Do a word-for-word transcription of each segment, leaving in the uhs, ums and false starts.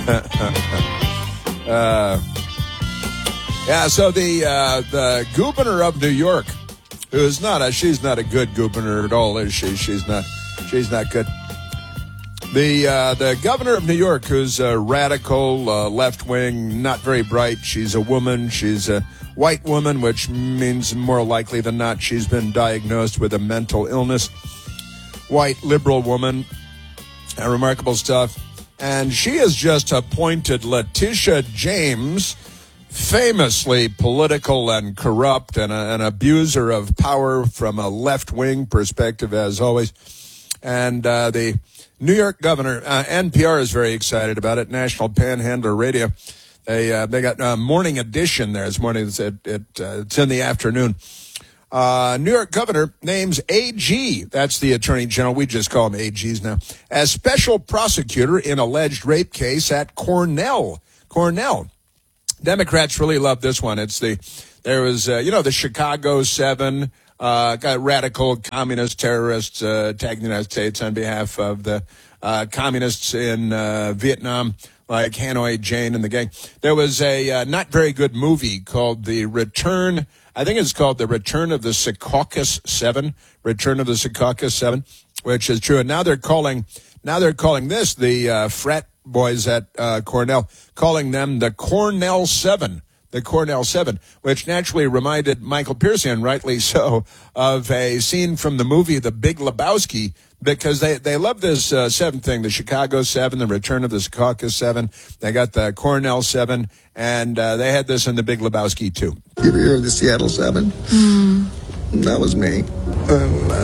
uh, yeah, so the uh, the governor of New York, who's not a she's not a good governor at all, is she? She's not she's not good. The uh, the governor of New York, who's a radical, uh, left wing, not very bright. She's a woman. She's a white woman, which means more likely than not she's been diagnosed with a mental illness. White liberal woman, uh, remarkable stuff. And she has just appointed Letitia James, famously political and corrupt and a, an abuser of power from a left-wing perspective, as always. And uh, the New York governor, uh, N P R is very excited about it, National Panhandler Radio. They uh, they got uh, morning edition there this morning. It's, it, it, uh, it's in the afternoon. Uh, New York governor names A G, that's the attorney general, we just call them A Gs now, as special prosecutor in alleged rape case at Cornell. Cornell. Democrats really love this one. It's the, there was, uh, you know, the Chicago Seven, uh, got radical communist terrorists, uh, attacking the United States on behalf of the, uh, communists in, uh, Vietnam, like Hanoi Jane and the gang. There was a, uh, not very good movie called The Return, I think it's called The Return of the Secaucus Seven, Return of the Secaucus Seven, which is true. And now they're calling, now they're calling this, the, uh, frat boys at, uh, Cornell, calling them the Cornell Seven. The Cornell Seven, which naturally reminded Michael Pierce, and rightly so, of a scene from the movie The Big Lebowski, because they, they love this uh, seven thing, the Chicago Seven, the Return of the Secaucus Seven. They got the Cornell Seven, and uh, they had this in The Big Lebowski, too. You ever hear of the Seattle Seven? Mm. That was me. Um,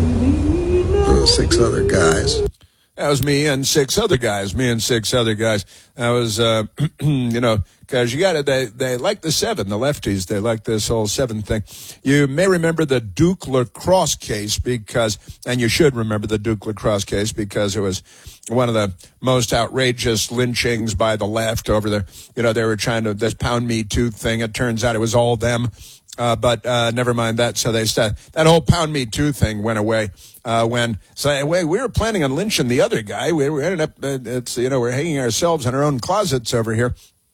um, six other guys. That was me and six other guys, me and six other guys. That was, uh, you know, because you got to, they, they like the seven, the lefties, they like this whole seven thing. You may remember the Duke lacrosse case because, and you should remember the Duke lacrosse case because it was one of the most outrageous lynchings by the left over there. You know, they were trying to, this pound me too thing. It turns out it was all them. Uh, but, uh, never mind that. So they said that whole pound me too thing went away, uh, when, so wait, we were planning on lynching the other guy. We, we ended up, uh, it's, you know, we're hanging ourselves in our own closets over here.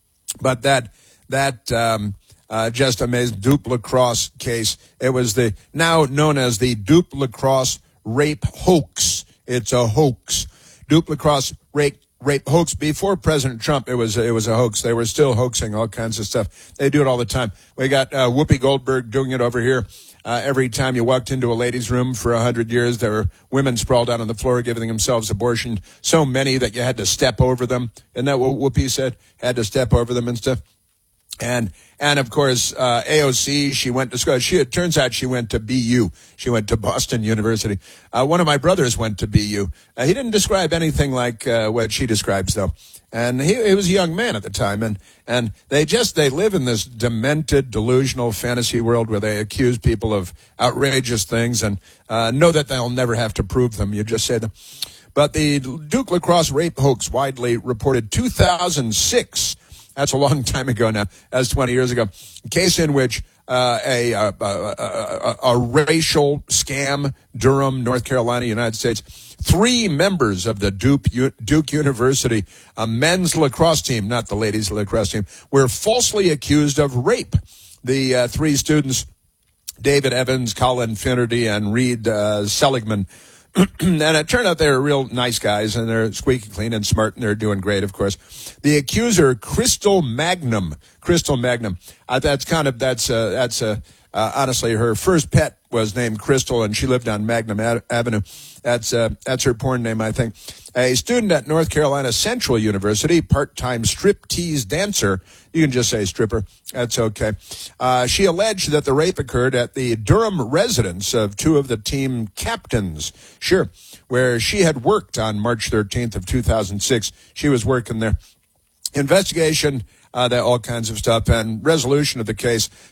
But that, that, um, uh, just amazing Duke lacrosse case. It was the, now known as the Duke lacrosse rape hoax. It's a hoax. Duke lacrosse rape rape hoax. Before President Trump, it was it was a hoax. They were still hoaxing all kinds of stuff. They do it all the time. We got uh, Whoopi Goldberg doing it over here. Uh, every time you walked into a ladies' room for a hundred years, there were women sprawled out on the floor giving themselves abortion. So many that you had to step over them. Isn't that what Whoopi said? Had to step over them and stuff. And, and of course, uh, A O C, she went to school. She, it turns out she went to B U. She went to Boston University. Uh, one of my brothers went to B U. Uh, he didn't describe anything like, uh, what she describes, though. And he, he was a young man at the time. And, and they just, they live in this demented, delusional fantasy world where they accuse people of outrageous things and, uh, know that they'll never have to prove them. You just say them. But the Duke lacrosse rape hoax widely reported two thousand six. That's a long time ago now. That's twenty years ago. A case in which uh, a, a, a, a, a racial scam, Durham, North Carolina, United States. Three members of the Duke, Duke University, a men's lacrosse team, not the ladies' lacrosse team, were falsely accused of rape. The uh, three students, David Evans, Colin Finnerty, and Reed uh, Seligman. And it turned out they were real nice guys, and they're squeaky clean and smart, and they're doing great, of course. The accuser, Crystal Magnum, Crystal Magnum, uh, that's kind of, that's, uh, that's, uh, uh, honestly, her first pet was named Crystal, and she lived on Magnum Ad- Avenue. That's, uh, that's her porn name, I think. A student at North Carolina Central University, part-time striptease dancer. You can just say stripper. That's okay. Uh, she alleged that the rape occurred at the Durham residence of two of the team captains. Sure. Where she had worked on March thirteenth of two thousand six. She was working there. Investigation, uh, that all kinds of stuff, and resolution of the case sparked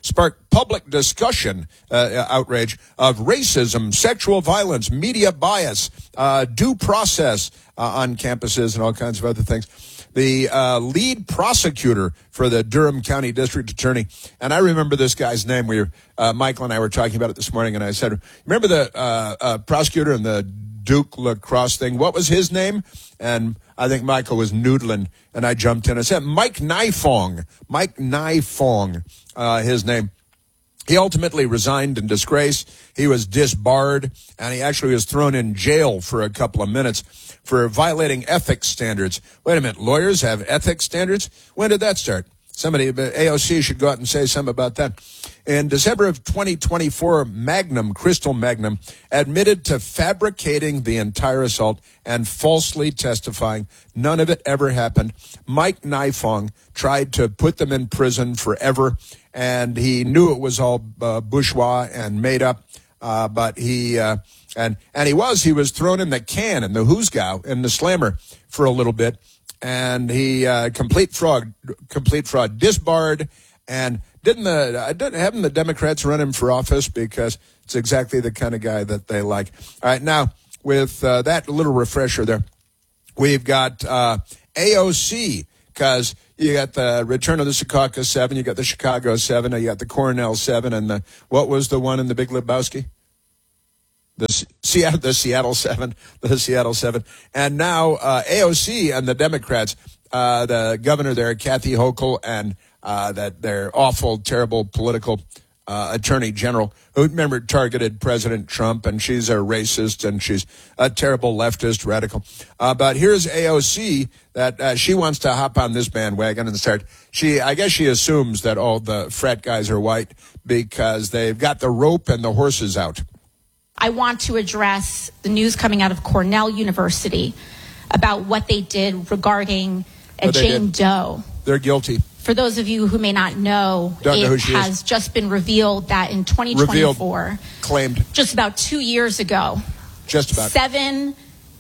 public discussion, uh, outrage of racism, sexual violence, media bias, uh, due process uh, on campuses, and all kinds of other things. The uh, lead prosecutor for the Durham County District Attorney, and I remember this guy's name. We were, uh, Michael and I were talking about it this morning, and I said, remember the uh, uh, prosecutor in the Duke lacrosse thing? What was his name? And I think Michael was noodling, and I jumped in. I said, Mike Nifong. Mike Nifong, uh, his name. He ultimately resigned in disgrace. He was disbarred, and he actually was thrown in jail for a couple of minutes for violating ethics standards. Wait a minute, lawyers have ethics standards? When did that start? Somebody, A O C should go out and say something about that. In December of twenty twenty-four, Magnum, Crystal Magnum, admitted to fabricating the entire assault and falsely testifying. None of it ever happened. Mike Nifong tried to put them in prison forever, and he knew it was all uh, bourgeois and made up, uh, but he... Uh, And and he was he was thrown in the can in the Hoosgow in the slammer for a little bit, and he uh, complete fraud, complete fraud, disbarred, and didn't the didn't haven't the Democrats run him for office because it's exactly the kind of guy that they like. All right, now with uh, that little refresher there, we've got uh, A O C because you got the return of the Secaucus Seven, you got the Chicago Seven, you got the Cornell Seven, and the what was the one in the Big Lebowski? The Seattle, the Seattle Seven, the Seattle Seven, and now uh, A O C and the Democrats, uh, the governor there, Kathy Hochul, and uh, that their awful, terrible political uh, attorney general, who remember targeted President Trump, and she's a racist and she's a terrible leftist radical. Uh, but here's A O C that uh, she wants to hop on this bandwagon and start. She, I guess, she assumes that all the frat guys are white because they've got the rope and the horses out. I want to address the news coming out of Cornell University about what they did regarding a Jane Doe. They're guilty. For those of you who may not know, Don't it know who she has is. just been revealed that in twenty twenty-four, revealed, claimed, just about two years ago, just about seven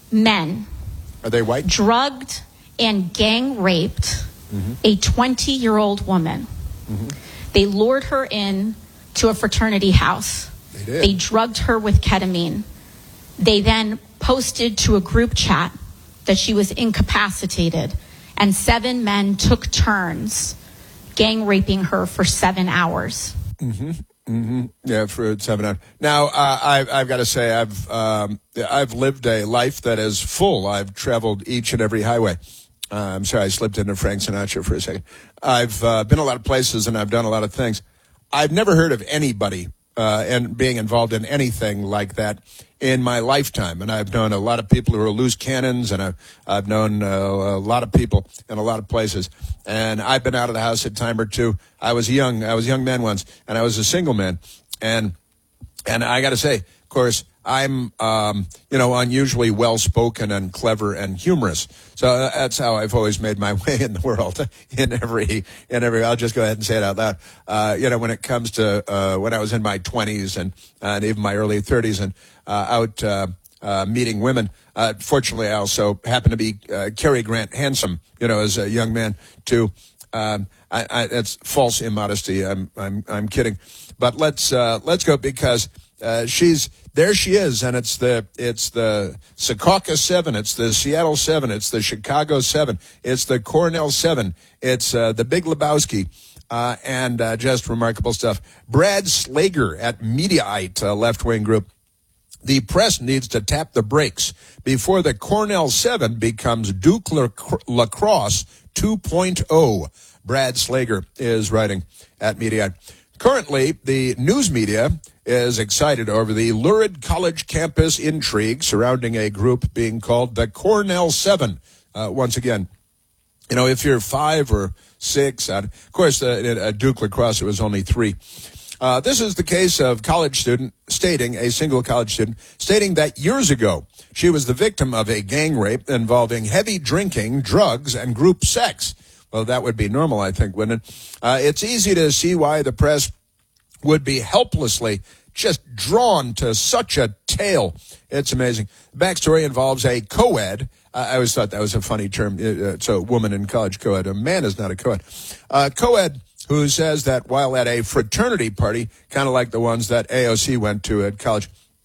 men are they white? drugged and gang raped mm-hmm. a twenty-year-old woman. Mm-hmm. They lured her in to a fraternity house. They did. They drugged her with ketamine. They then posted to a group chat that she was incapacitated, and seven men took turns gang raping her for seven hours. Mm-hmm. Mm-hmm. Yeah, for seven hours. Now, uh, I've, I've got to say, I've um, I've lived a life that is full. I've traveled each and every highway. Uh, I'm sorry, I slipped into Frank Sinatra for a second. I've uh, been a lot of places, and I've done a lot of things. I've never heard of anybody Uh, and being involved in anything like that in my lifetime. And I've known a lot of people who are loose cannons, and I've, I've known uh, a lot of people in a lot of places. And I've been out of the house a time or two. I was young. I was a young man once, and I was a single man. And and I got to say, of course, I'm, um, you know, unusually well-spoken and clever and humorous. So that's how I've always made my way in the world. In every, in every, I'll just go ahead and say it out loud. Uh, you know, when it comes to uh, when I was in my twenties and and even my early thirties and uh, out uh, uh, meeting women. Uh, fortunately, I also happened to be uh, Cary Grant handsome. You know, as a young man too. Um, I, I, that's false immodesty. I'm I'm I'm kidding. But let's uh, let's go because. Uh, she's there. She is, and it's the it's the Secaucus Seven, it's the Seattle Seven, it's the Chicago Seven, it's the Cornell Seven, it's uh, the Big Lebowski, uh, and uh, just remarkable stuff. Brad Slager at Mediaite, a left-wing group. The press needs to tap the brakes before the Cornell Seven becomes Duke Lacrosse two point oh. Brad Slager is writing at Mediaite. Currently, the news media is excited over the lurid college campus intrigue surrounding a group being called the Cornell Seven. Uh, once again, you know, if you're five or six, uh, of course, uh, at Duke Lacrosse, it was only three. Uh, this is the case of college student stating, a single college student, stating that years ago, she was the victim of a gang rape involving heavy drinking, drugs, and group sex. Well, that would be normal, I think, wouldn't it? Uh, it's easy to see why the press would be helplessly just drawn to such a tale. It's amazing. The backstory involves a co-ed. Uh, I always thought that was a funny term. It's a woman in college, co-ed. A man is not a co-ed. Uh, co-ed who says that while at a fraternity party, kind of like the ones that A O C went to at college,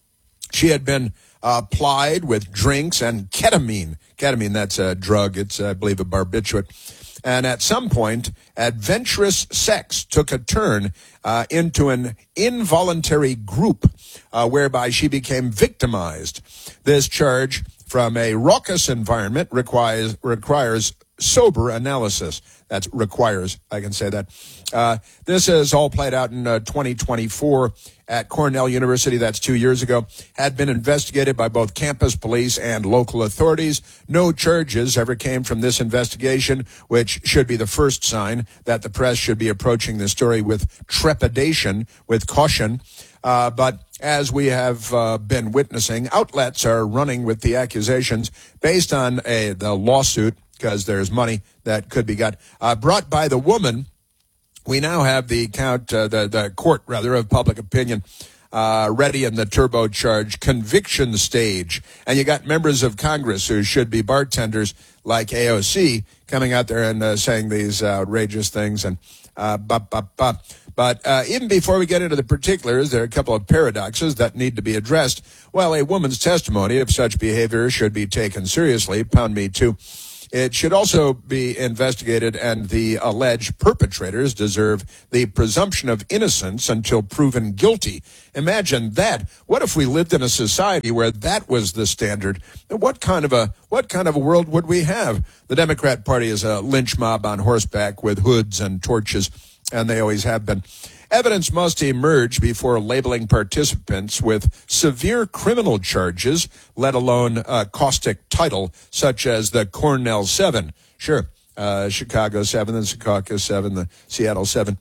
she had been uh, plied with drinks and ketamine. Ketamine, that's a drug. It's, I believe, a barbiturate. And at some point, adventurous sex took a turn uh, into an involuntary group uh, whereby she became victimized. This charge from a raucous environment requires requires sober analysis. That requires, I can say that. Uh, this is all played out in uh, twenty twenty-four at Cornell University. That's two years ago. Had been investigated by both campus police and local authorities. No charges ever came from this investigation, which should be the first sign that the press should be approaching this story with trepidation, with caution. Uh, but as we have uh, been witnessing, outlets are running with the accusations based on a the lawsuit, because there's money that could be got, uh, brought by the woman. We now have the count, uh, the, the court, rather, of public opinion uh, ready in the turbocharged conviction stage. And you got members of Congress who should be bartenders like A O C coming out there and uh, saying these outrageous things. And uh, bop, bop, bop. But uh, even before we get into the particulars, there are a couple of paradoxes that need to be addressed. While a woman's testimony of such behavior should be taken seriously, pound me too, it should also be investigated, and the alleged perpetrators deserve the presumption of innocence until proven guilty. Imagine that. What if we lived in a society where that was the standard? What kind of a what kind of a world would we have? The Democrat Party is a lynch mob on horseback with hoods and torches, and they always have been. Evidence must emerge before labeling participants with severe criminal charges, let alone a caustic title such as the Cornell Seven. Sure, uh, Chicago Seven, the Secaucus Seven, the Seattle Seven.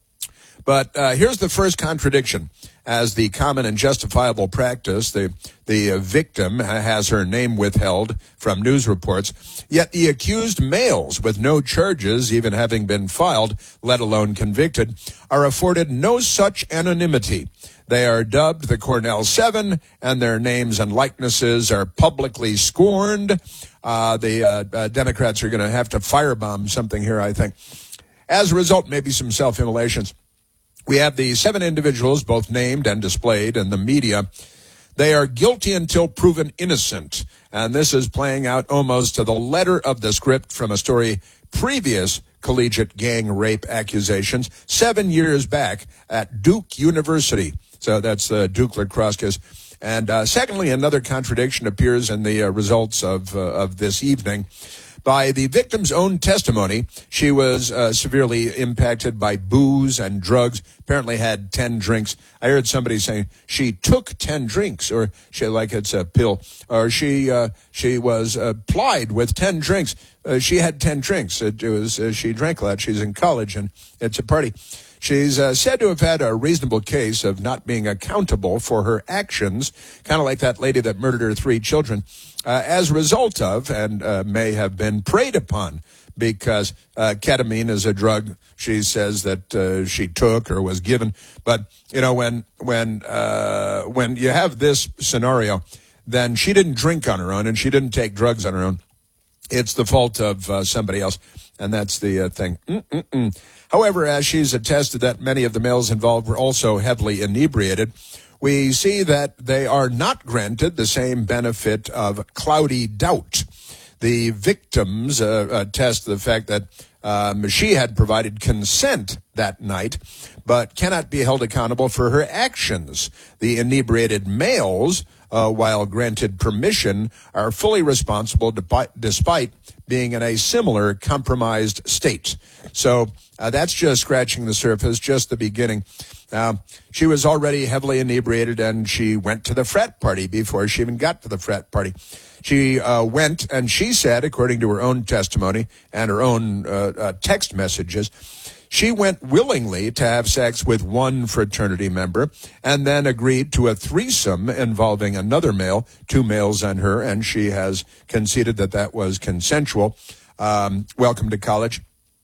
But uh, here's the first contradiction. As the common and justifiable practice, the, the uh, victim has her name withheld from news reports, yet the accused males, with no charges even having been filed, let alone convicted, are afforded no such anonymity. They are dubbed the Cornell Seven, and their names and likenesses are publicly scorned. Uh, the uh, uh, Democrats are going to have to firebomb something here, I think. As a result, maybe some self-immolations. We have the seven individuals, both named and displayed in the media. They are guilty until proven innocent. And this is playing out almost to the letter of the script from a story previous collegiate gang rape accusations seven years back at Duke University. So that's uh, Duke lacrosse kids. And uh, secondly, another contradiction appears in the uh, results of uh, of this evening. By the victim's own testimony, she was uh, severely impacted by booze and drugs, apparently had ten drinks. I heard somebody saying she took ten drinks, or she, like it's a pill, or she uh, she was uh, plied with ten drinks. Uh, she had ten drinks. It, it was uh, she drank a lot. She's in college, and it's a party. She's uh, said to have had a reasonable case of not being accountable for her actions, kind of like that lady that murdered her three children, uh, as a result of, and uh, may have been preyed upon, because uh, ketamine is a drug she says that uh, she took or was given. But, you know, when when uh, when you have this scenario, then she didn't drink on her own and she didn't take drugs on her own. It's the fault of uh, somebody else, and that's the uh, thing. Mm-mm-mm. However, as she's attested that many of the males involved were also heavily inebriated, we see that they are not granted the same benefit of cloudy doubt. The victims uh, attest to the fact that um, she had provided consent that night, but cannot be held accountable for her actions. The inebriated males, uh, while granted permission, are fully responsible de- despite being in a similar compromised state. So uh, that's just scratching the surface, just the beginning. Uh, she was already heavily inebriated, and she went to the frat party before she even got to the frat party. She uh, went, and she said, according to her own testimony and her own uh, uh, text messages, she went willingly to have sex with one fraternity member and then agreed to a threesome involving another male, two males and her, and she has conceded that that was consensual. Um, welcome to college.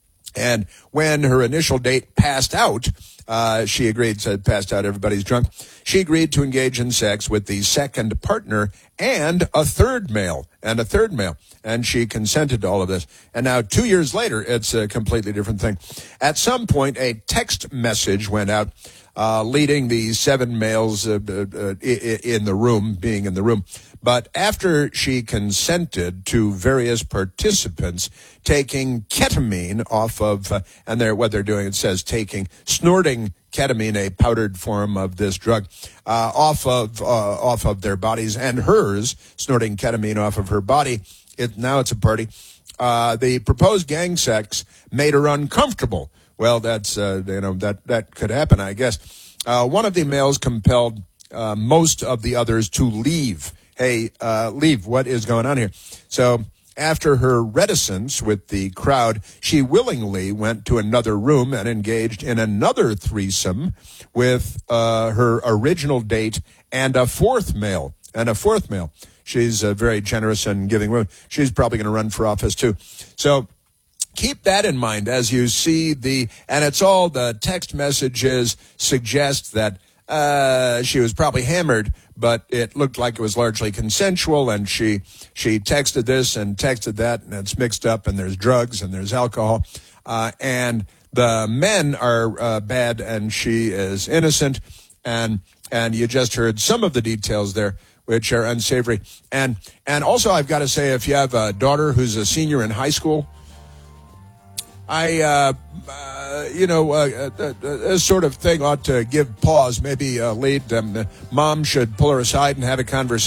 And when her initial date passed out, uh, she agreed, said passed out, everybody's drunk. She agreed to engage in sex with the second partner and a third male, and a third male. And she consented to all of this. And now, two years later, it's a completely different thing. At some point, a text message went out uh, leading the seven males uh, uh, in the room, being in the room. But after she consented to various participants taking ketamine off of, uh, and they're, what they're doing, it says taking, snorting ketamine, a powdered form of this drug, uh, off of uh, off of their bodies, and hers, snorting ketamine off of her body. It, now it's a party. Uh, the proposed gang sex made her uncomfortable. Well, that's, uh, you know, that, that could happen, I guess. Uh, one of the males compelled uh, most of the others to leave. Hey, uh, leave. What is going on here? So after her reticence with the crowd, she willingly went to another room and engaged in another threesome with uh, her original date and a fourth male. And a fourth male. She's uh, very generous and giving. She's probably going to run for office, too. So keep that in mind as you see the, and it's all the text messages suggest that uh, she was probably hammered, but it looked like it was largely consensual, and she she texted this and texted that, and it's mixed up, and there's drugs and there's alcohol, uh, and the men are uh, bad, and she is innocent, and and you just heard some of the details there, which are unsavory. And and also, I've got to say, if you have a daughter who's a senior in high school, I, uh, uh, you know, uh, uh, this sort of thing ought to give pause, maybe uh, lead them. Mom should pull her aside and have a conversation.